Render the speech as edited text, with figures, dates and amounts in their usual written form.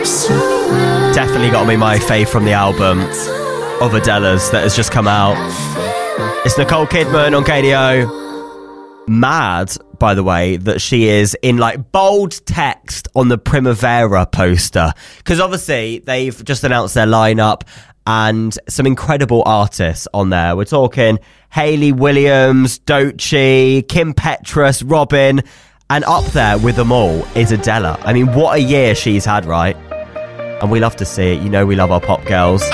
Definitely got to be my fave from the album of Adele's that has just come out. It's Nicole Kidman on KDO. Mad, by the way, that she is in like bold text on the Primavera poster, because obviously they've just announced their lineup and some incredible artists on there. We're talking Hayley Williams, Doechii, Kim Petras, Robin, and up there with them all is Adele. I mean, what a year she's had, right? And we love to see it. You know we love our pop girls.